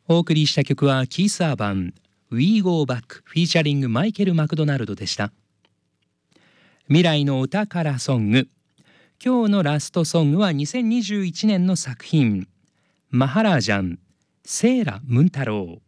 お送りした曲はキース・アーバン We Go Back フィーチャリングマイケル・マクドナルドでした。未来のお宝ソング、今日のラストソングは2021年の作品マハラージャンセーラ・ムンタロウ。